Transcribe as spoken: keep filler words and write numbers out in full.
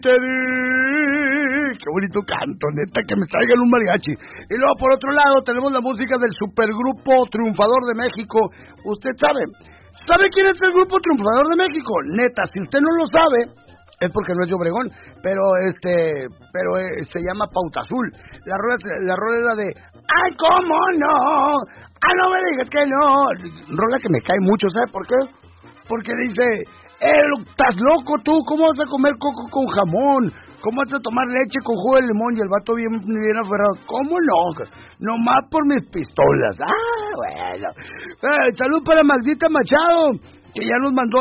Te di. Qué bonito canto, neta, que me traigan un mariachi. Y luego, por otro lado, tenemos la música del supergrupo triunfador de México. Usted sabe, ¿sabe quién es el grupo triunfador de México? Neta, si usted no lo sabe, es porque no es de Obregón, pero este, pero eh, se llama Pauta Azul. La rueda, la rueda es la de, ¡ay, cómo no! ¡Ah, no me digas que no! Rola que me cae mucho, ¿sabe por qué? Porque dice, eh, estás loco tú, ¿cómo vas a comer coco con jamón? ¿Cómo vas a tomar leche con jugo de limón? Y el vato bien, bien aferrado, ¿cómo no? Nomás por mis pistolas. Ah, bueno. Eh, salud para Magdita Machado, que ya nos mandó